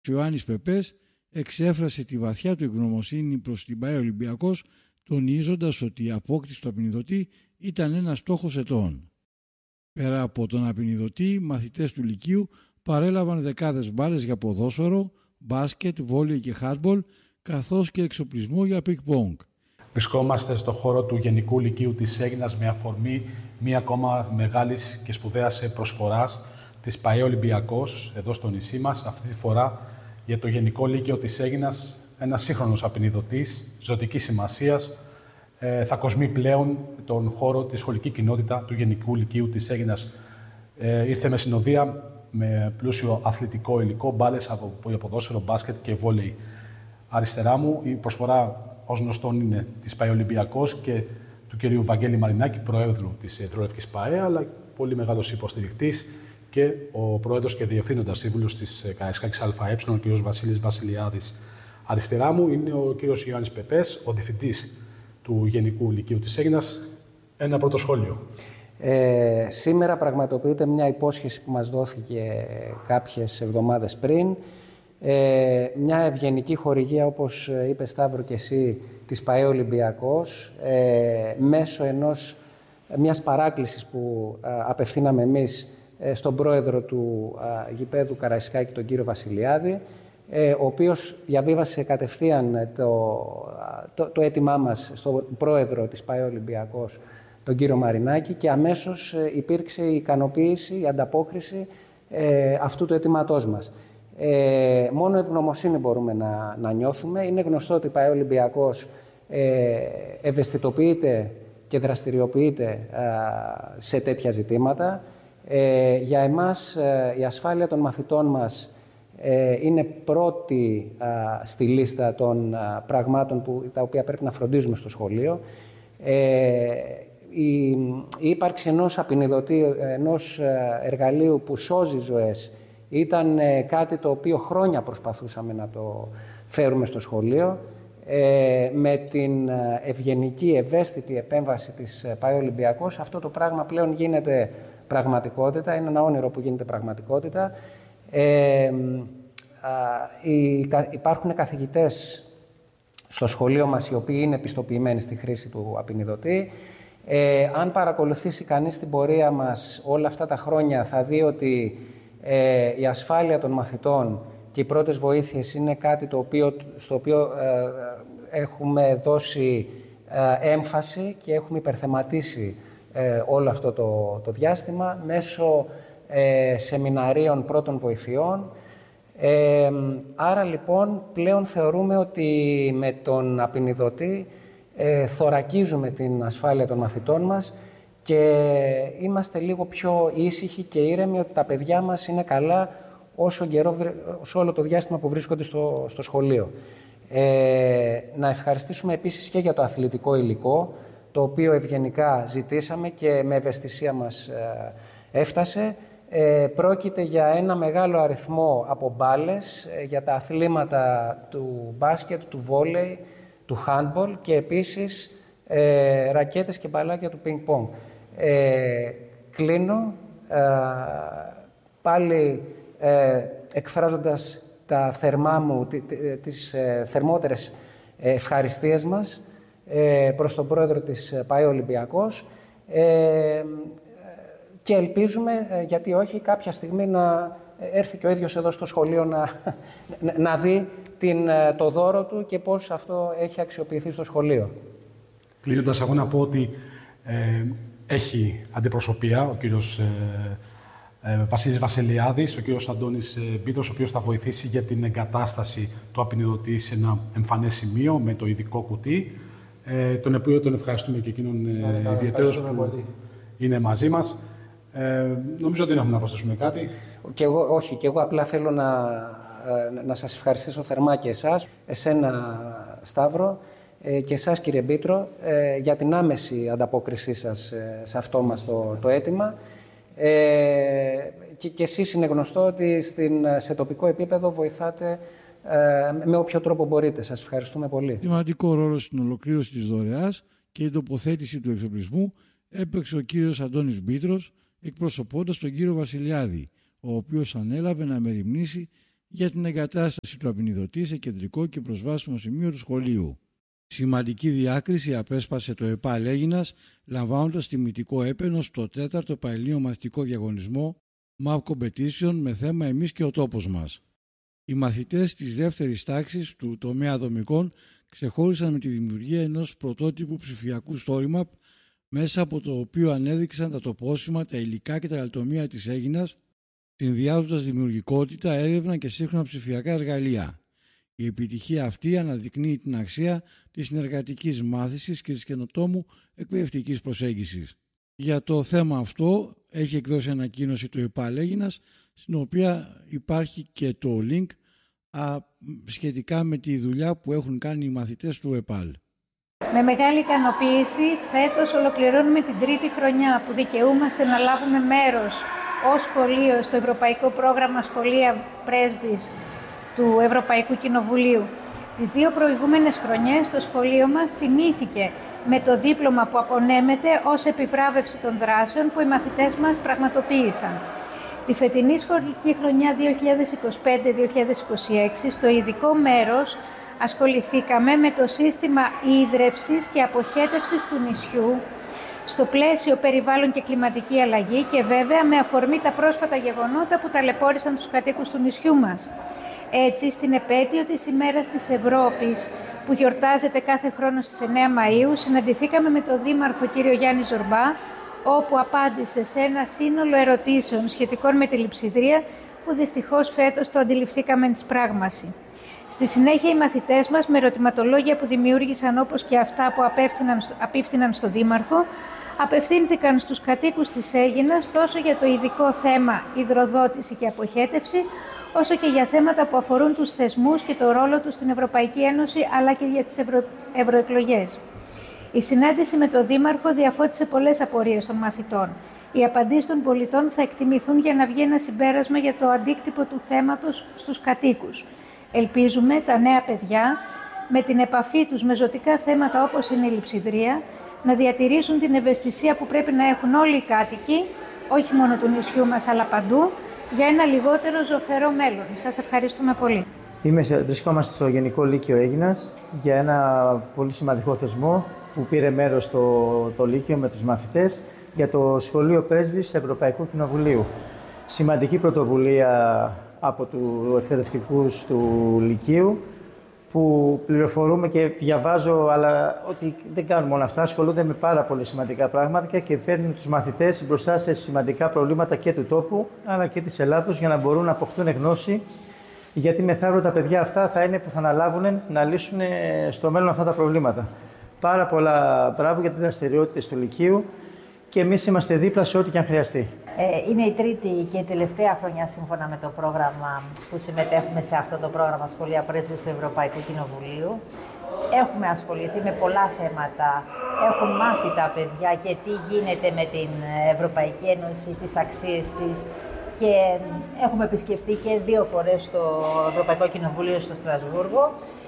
Ο Ιωάννης Πεπές εξέφρασε τη βαθιά του ευγνωμοσύνη προς την ΠΑΕ Ολυμπιακός, τονίζοντας ότι η απόκτηση του απεινιδωτή ήταν ένας στόχος ετών. Πέρα από τον απεινιδωτή, μαθητές του Λυκείου παρέλαβαν δεκάδες μπάλες για ποδόσφαιρο, μπάσκετ, βόλεϊ και χάντμπολ, καθώς και εξοπλισμό για πινκ-πονγκ. Βρισκόμαστε στο χώρο του Γενικού Λυκείου της Αίγινας με αφορμή μία ακόμα μεγάλης και σπουδαίας προσφοράς της ΠΑΕ Ολυμπιακός εδώ στο νησί μας. Αυτή τη φορά για το Γενικό Λύκειο της Αίγινας, ένας σύγχρονος απεινιδωτής ζωτικής σημασίας, θα κοσμεί πλέον τον χώρο, τη σχολική κοινότητα του Γενικού Λυκείου της Αίγινας. Ήρθε με συνοδεία με πλούσιο αθλητικό υλικό, μπάλες από ποδόσφαιρο, μπάσκετ και βόλεϊ. Αριστερά μου η προσφορά, ως γνωστόν, είναι της ΠΑΕ Ολυμπιακός και του κ. Βαγγέλη Μαρινάκη, Προέδρου της Ερυθρόλευκης ΠΑΕ, αλλά πολύ μεγάλος υποστηρικτής και ο Πρόεδρος και Διευθύνοντας Σύμβουλος της Καραϊσκάκης ΑΕ, ο κ. Βασίλης Βασιλιάδης. Αριστερά μου είναι ο κ. Ιωάννης Πεπές, ο Διευθυντής του Γενικού Λυκείου της Αίγινας. Ένα πρώτο σχόλιο. Σήμερα πραγματοποιείται μια υπόσχεση που μας δόθηκε κάποιες εβδομάδες πριν. Μια ευγενική χορηγία, όπως είπε Σταύρο και εσύ, της ΠΑΕ Ολυμπιακός, μέσω μιας παράκλησης που απευθύναμε εμείς στον πρόεδρο του γηπέδου Καραϊσκάκη, τον κύριο Βασιλιάδη, ο οποίος διαβίβασε κατευθείαν το αίτημά μας στον πρόεδρο της ΠΑΕ Ολυμπιακός, τον κύριο Μαρινάκη, και αμέσως υπήρξε η ικανοποίηση, η ανταπόκριση αυτού του αιτήματός μας. Μόνο ευγνωμοσύνη μπορούμε να νιώθουμε. Είναι γνωστό ότι η ΠΑΕ Ολυμπιακός ευαισθητοποιείται και δραστηριοποιείται σε τέτοια ζητήματα. Για εμάς η ασφάλεια των μαθητών μας είναι πρώτη στη λίστα των πραγμάτων τα οποία πρέπει να φροντίζουμε στο σχολείο. Η ύπαρξη ενός απεινιδωτή, ενός εργαλείου που σώζει ζωές, ήταν κάτι το οποίο χρόνια προσπαθούσαμε να το φέρουμε στο σχολείο. Με την ευγενική, ευαίσθητη επέμβαση της ΠΑΕ Ολυμπιακός, αυτό το πράγμα πλέον γίνεται πραγματικότητα. Είναι ένα όνειρο που γίνεται πραγματικότητα. Υπάρχουν καθηγητές στο σχολείο μας οι οποίοι είναι πιστοποιημένοι στη χρήση του απεινιδωτή. Αν παρακολουθήσει κανείς την πορεία μας όλα αυτά τα χρόνια, θα δει ότι η ασφάλεια των μαθητών και οι πρώτες βοήθειες είναι κάτι στο οποίο έχουμε δώσει έμφαση και έχουμε υπερθεματίσει όλο αυτό το διάστημα μέσω σεμιναρίων πρώτων βοηθειών. Άρα λοιπόν πλέον θεωρούμε ότι με τον απεινιδωτή θωρακίζουμε την ασφάλεια των μαθητών μας και είμαστε λίγο πιο ήσυχοι και ήρεμοι ότι τα παιδιά μας είναι καλά όσο όλο το διάστημα που βρίσκονται στο σχολείο. Να ευχαριστήσουμε επίσης και για το αθλητικό υλικό, το οποίο ευγενικά ζητήσαμε και με ευαισθησία μας έφτασε. Πρόκειται για ένα μεγάλο αριθμό από μπάλες για τα αθλήματα του μπάσκετ, του βόλεϊ, του handball και επίσης ρακέτες και μπαλάκια του ping-pong. Κλείνω πάλι εκφράζοντας τα θερμά μου, τις θερμότερες ευχαριστίες μας προς τον πρόεδρο της ΠΑΕ Ολυμπιακός και ελπίζουμε, γιατί όχι, κάποια στιγμή να έρθει και ο ίδιος εδώ στο σχολείο να δει το δώρο του και πώς αυτό έχει αξιοποιηθεί στο σχολείο. Κλείνοντας, εγώ να πω ότι έχει αντιπροσωπεία ο κύριος Βασίλης Βασιλιάδης, ο κύριος Αντώνης Μπίτρος, ο οποίος θα βοηθήσει για την εγκατάσταση του απεινιδωτή σε ένα εμφανές σημείο με το ειδικό κουτί, τον οποίο τον ευχαριστούμε και εκείνον ιδιαιτέρως που είναι μαζί μας. Νομίζω ότι δεν έχουμε να προσθέσουμε κάτι. Και εγώ απλά θέλω να σας ευχαριστήσω θερμά και εσένα Σταύρο, και εσάς κύριε Μπίτρο, για την άμεση ανταπόκρισή σας σε αυτό μας το αίτημα. Και εσείς είναι γνωστό ότι σε τοπικό επίπεδο βοηθάτε με όποιο τρόπο μπορείτε. Σας ευχαριστούμε πολύ. Σημαντικό ρόλο στην ολοκλήρωση της δωρεάς και η τοποθέτηση του εξοπλισμού έπαιξε ο κύριος Αντώνης Μπίτρος, εκπροσωπώντας τον κύριο Βασιλιάδη, ο οποίος ανέλαβε να μεριμνήσει για την εγκατάσταση του απεινιδωτή σε κεντρικό και προσβάσιμο σημείο του σχολείου. Σημαντική διάκριση απέσπασε το ΕΠΑΛ Αίγινας, λαμβάνοντας τιμητικό έπαινο στο 4ο Παελλήνιο Μαθητικό Διαγωνισμό MAP Competition με θέμα «Εμείς και ο τόπος μας». Οι μαθητές της δεύτερης τάξης του τομέα δομικών ξεχώρισαν με τη δημιουργία ενός πρωτότυπου ψηφιακού story map, μέσα από το οποίο ανέδειξαν τα τοπόσημα, τα υλικά και τα αλτομεία της Αίγινας, συνδυάζοντας δημιουργικότητα, έρευνα και σύγχρονα ψηφιακά εργαλεία. Η επιτυχία αυτή αναδεικνύει την αξία της συνεργατικής μάθησης και της καινοτόμου εκπαιδευτικής προσέγγισης. Για το θέμα αυτό έχει εκδώσει ανακοίνωση του ΕΠΑΛ Αίγινας, στην οποία υπάρχει και το link σχετικά με τη δουλειά που έχουν κάνει οι μαθητές του ΕΠΑΛ. Με μεγάλη ικανοποίηση, φέτος ολοκληρώνουμε την τρίτη χρονιά που δικαιούμαστε να λάβουμε μέρος ως σχολείο στο Ευρωπαϊκό Πρόγραμμα Σχολεία Πρέσβης του Ευρωπαϊκού Κοινοβουλίου. Τις δύο προηγούμενες χρονιές το σχολείο μας τιμήθηκε με το δίπλωμα που απονέμεται ως επιβράβευση των δράσεων που οι μαθητές μας πραγματοποίησαν. Τη φετινή σχολική χρονιά 2025-2026, στο ειδικό μέρος, ασχοληθήκαμε με το σύστημα ίδρευσης και αποχέτευσης του νησιού, στο πλαίσιο περιβάλλον και κλιματική αλλαγή και βέβαια με αφορμή τα πρόσφατα γεγονότα που ταλαιπώρησαν τους κατοίκους του νησιού μας. Έτσι, στην επέτειο της ημέρας της Ευρώπης, που γιορτάζεται κάθε χρόνο στις 9 Μαΐου, συναντηθήκαμε με τον Δήμαρχο κύριο Γιάννη Ζορμπά, όπου απάντησε σε ένα σύνολο ερωτήσεων σχετικών με τη λειψιδρία, που δυστυχώς φέτος το αντιληφθήκαμε εις πράγμαση. Στη συνέχεια, οι μαθητές μας, με ερωτηματολόγια που δημιούργησαν όπως και αυτά που απίφθηναν στο Δήμαρχο, απευθύνθηκαν στους κατοίκους της Αίγινας τόσο για το ειδικό θέμα υδροδότηση και αποχέτευση, όσο και για θέματα που αφορούν τους θεσμούς και το ρόλο τους στην Ευρωπαϊκή Ένωση, αλλά και για τις ευρωεκλογές. Η συνάντηση με τον Δήμαρχο διαφώτισε πολλές απορίες των μαθητών. Οι απαντήσεις των πολιτών θα εκτιμηθούν για να βγει ένα συμπέρασμα για το αντίκτυπο του θέματος στους κατοίκους. Ελπίζουμε τα νέα παιδιά, με την επαφή τους με ζωτικά θέματα όπως είναι η λειψιδρία, να διατηρήσουν την ευαισθησία που πρέπει να έχουν όλοι οι κάτοικοι, όχι μόνο του νησιού μας αλλά παντού, για ένα λιγότερο ζωφερό μέλλον. Σας ευχαριστούμε πολύ. Βρισκόμαστε στο Γενικό Λύκειο Αίγινας για ένα πολύ σημαντικό θεσμό που πήρε μέρος το Λύκειο με τους μαθητές για το Σχολείο Πρέσβης Ευρωπαϊκού Κοινοβουλίου. Σημαντική πρωτοβουλία από τους εκπαιδευτικούς του Λυκείου, που πληροφορούμε και διαβάζω, αλλά ότι δεν κάνουμε όλα αυτά, ασχολούνται με πάρα πολύ σημαντικά πράγματα και φέρνουν τους μαθητές μπροστά σε σημαντικά προβλήματα και του τόπου, αλλά και της Ελλάδος, για να μπορούν να αποκτούν γνώση, γιατί μεθαύριο τα παιδιά αυτά θα είναι που θα αναλάβουν να λύσουν στο μέλλον αυτά τα προβλήματα. Πάρα πολλά μπράβο για τις δραστηριότητες του Λυκείου και εμείς είμαστε δίπλα σε ό,τι και αν χρειαστεί. Είναι η τρίτη και η τελευταία χρονιά σύμφωνα με το πρόγραμμα που συμμετέχουμε σε αυτό το πρόγραμμα Σχολεία Πρέσβης Ευρωπαϊκού Κοινοβουλίου. Έχουμε ασχοληθεί με πολλά θέματα, έχουν μάθει τα παιδιά και τι γίνεται με την Ευρωπαϊκή Ένωση, τις αξίες της, και έχουμε επισκεφθεί και 2 φορές το Ευρωπαϊκό Κοινοβούλιο στο Στρασβούργο.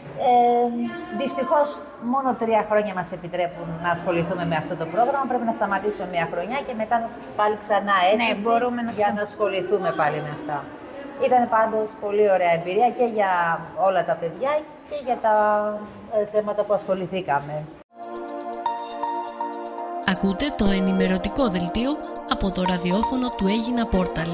Δυστυχώς μόνο 3 χρόνια μας επιτρέπουν να ασχοληθούμε με αυτό το πρόγραμμα. Πρέπει να σταματήσουμε 1 χρονιά και μετά πάλι ξανά αίτηση για να ασχοληθούμε πάλι με αυτά. Ήταν πάντως πολύ ωραία εμπειρία και για όλα τα παιδιά και για τα θέματα που ασχοληθήκαμε. Ακούτε το ενημερωτικό δελτίο από το ραδιόφωνο του Αίγινα Πόρταλ.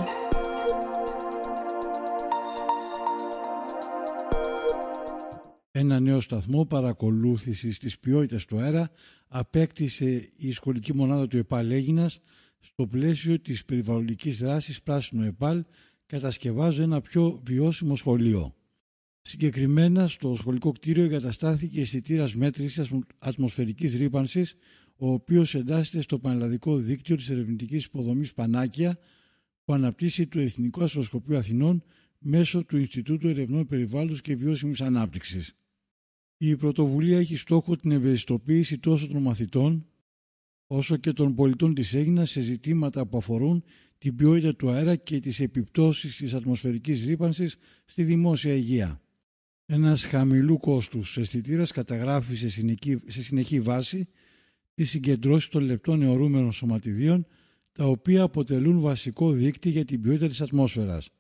Ένα νέο σταθμό παρακολούθησης της ποιότητας του αέρα απέκτησε η σχολική μονάδα του ΕΠΑΛ Αίγινας στο πλαίσιο της περιβαλλοντικής δράσης Πράσινο ΕΠΑΛ, κατασκευάζω ένα πιο βιώσιμο σχολείο. Συγκεκριμένα, στο σχολικό κτίριο εγκαταστάθηκε αισθητήρας μέτρησης ατμοσφαιρικής ρύπανσης, ο οποίος εντάσσεται στο πανελλαδικό δίκτυο της ερευνητικής υποδομής Πανάκια, που αναπτύσσει το Εθνικό Αστροσκοπείο Αθηνών μέσω του Ινστιτούτου Ερευνών Περιβάλλοντος και Βιώσιμης Ανάπτυξης. Η πρωτοβουλία έχει στόχο την ευαισθητοποίηση τόσο των μαθητών όσο και των πολιτών της Αίγινας σε ζητήματα που αφορούν την ποιότητα του αέρα και τις επιπτώσεις της ατμοσφαιρικής ρύπανσης στη δημόσια υγεία. Ένας χαμηλού κόστους αισθητήρας καταγράφει σε συνεχή βάση τις συγκεντρώσεις των λεπτών αιωρούμενων σωματιδίων, τα οποία αποτελούν βασικό δείκτη για την ποιότητα της ατμόσφαιρας.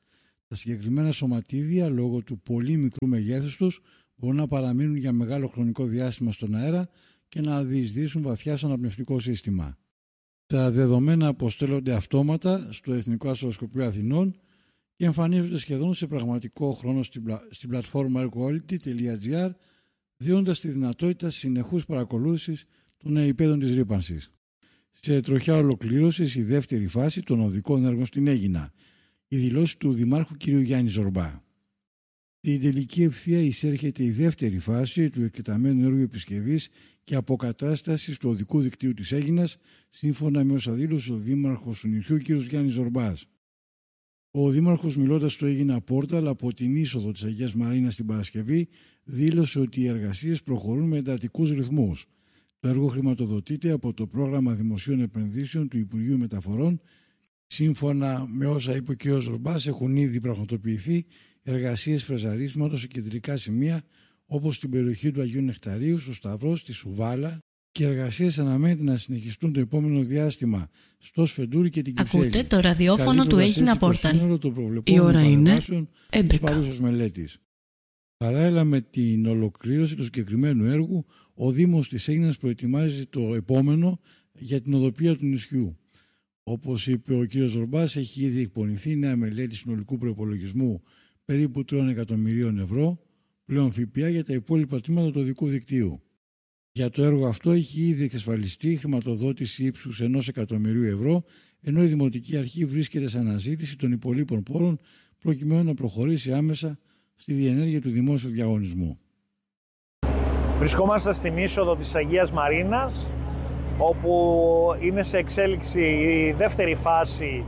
Τα συγκεκριμένα σωματίδια, λόγω του πολύ μικρού μεγέθους τους, μπορούν να παραμείνουν για μεγάλο χρονικό διάστημα στον αέρα και να διεισδύσουν βαθιά στο αναπνευστικό σύστημα. Τα δεδομένα αποστέλλονται αυτόματα στο Εθνικό Αστροσκοπείο Αθηνών και εμφανίζονται σχεδόν σε πραγματικό χρόνο στην πλατφόρμα airquality.gr, δίνοντας τη δυνατότητα συνεχούς παρακολούθησης των επίπεδων της ρύπανσης. Σε τροχιά ολοκλήρωσης η δεύτερη φάση των οδικών έργων στην Αίγινα, η δηλώση του Δημάρχου κ. Γιάννη Ζορμπά. Στην τελική ευθεία εισέρχεται η δεύτερη φάση του εκτεταμένου έργου επισκευής και αποκατάστασης του οδικού δικτύου της Αίγινας, σύμφωνα με όσα δήλωσε ο Δήμαρχος του νησιού κ. Γιάννης Ζορμπάς. Ο Δήμαρχος, μιλώντας στο Αίγινα Πόρταλ από την είσοδο της Αγίας Μαρίνας την Παρασκευή, δήλωσε ότι οι εργασίες προχωρούν με εντατικούς ρυθμούς. Το έργο χρηματοδοτείται από το Πρόγραμμα Δημοσίων Επενδύσεων του Υπουργείου Μεταφορών. Σύμφωνα με όσα είπε ο κ. Ζορμπάς, έχουν ήδη πραγματοποιηθεί εργασίες φρεζαρίσματος σε κεντρικά σημεία όπως στην περιοχή του Αγίου Νεκταρίου, στο Σταυρό, στη Σουβάλα, και εργασίες αναμένεται να συνεχιστούν το επόμενο διάστημα στο Σφεντούρι και την Κυψέλη. Ακούτε το ραδιόφωνο του Αίγινα Πόρταλ. Η ώρα είναι 11. Παράλληλα με την ολοκλήρωση του συγκεκριμένου έργου, ο Δήμος της Αίγινας προετοιμάζει το επόμενο για την οδοποιία του νησιού. Όπως είπε ο κ. Ζορμπάς, έχει ήδη εκπονηθεί νέα μελέτη συνολικού προϋπολογισμού περίπου 3 εκατομμυρίων ευρώ, πλέον ΦΠΑ, για τα υπόλοιπα τμήματα του οδικού δικτύου. Για το έργο αυτό έχει ήδη εξασφαλιστεί χρηματοδότηση ύψους 1 εκατομμυρίου ευρώ, ενώ η Δημοτική Αρχή βρίσκεται σε αναζήτηση των υπολείπων πόρων προκειμένου να προχωρήσει άμεσα στη διενέργεια του δημόσιου διαγωνισμού. Βρισκόμαστε στην είσοδο της Αγίας Μαρίνας, όπου είναι σε εξέλιξη η δεύτερη φάση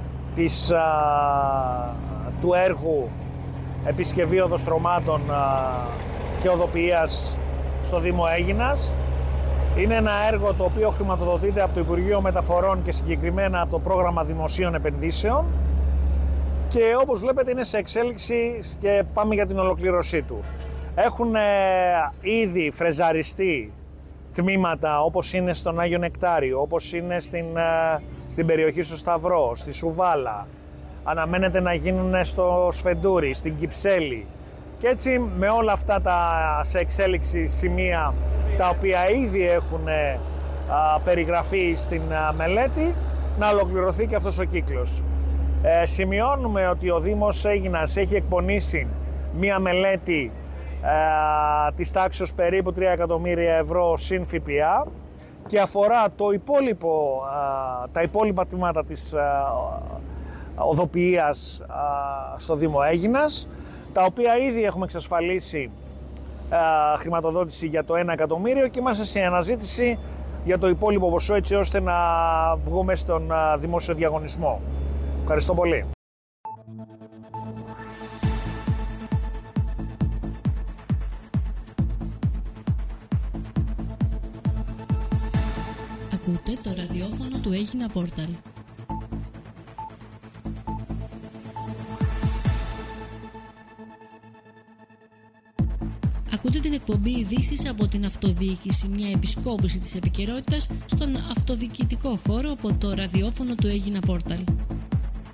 του έργου επισκευή οδοστρωμάτων και οδοποιίας στο Δήμο Αίγινας. Είναι ένα έργο το οποίο χρηματοδοτείται από το Υπουργείο Μεταφορών και συγκεκριμένα από το Πρόγραμμα Δημοσίων Επενδύσεων και όπως βλέπετε είναι σε εξέλιξη και πάμε για την ολοκλήρωσή του. Έχουν ήδη φρεζαριστεί τμήματα όπως είναι στον Άγιο Νεκτάριο, όπως είναι στην περιοχή στο Σταυρό, στη Σουβάλα. Αναμένεται να γίνουν στο Σφεντούρι, στην Κυψέλη. Και έτσι με όλα αυτά τα σε εξέλιξη σημεία τα οποία ήδη έχουν περιγραφεί στην μελέτη, να ολοκληρωθεί και αυτός ο κύκλος. Σημειώνουμε ότι ο Δήμος Αίγινας έχει εκπονήσει μία μελέτη της τάξης περίπου 3 εκατομμύρια ευρώ συν ΦΠΑ και αφορά τα υπόλοιπα τμήματα της οδοποιίας στο Δήμο Αίγινας, τα οποία ήδη έχουμε εξασφαλίσει χρηματοδότηση για το 1 εκατομμύριο και είμαστε σε αναζήτηση για το υπόλοιπο ποσό, έτσι ώστε να βγούμε στον δημόσιο διαγωνισμό. Ευχαριστώ πολύ. Ακούτε το ραδιόφωνο του Αίγινα Πόρταλ. Ακούτε την εκπομπή ειδήσεις από την Αυτοδιοίκηση, μια επισκόπηση της επικαιρότητας στον αυτοδιοικητικό χώρο από το ραδιόφωνο του Αίγινα Πόρταλ.